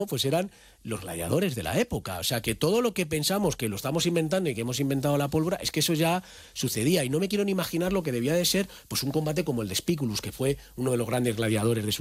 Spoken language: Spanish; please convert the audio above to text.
pues eran los gladiadores de la época. O sea, que todo lo que pensamos que lo estamos inventando y que hemos inventado la pólvora, es que eso ya sucedía. Y no me quiero ni imaginar lo que debía de ser pues un combate como el de Spiculus, que fue uno de los grandes gladiadores de su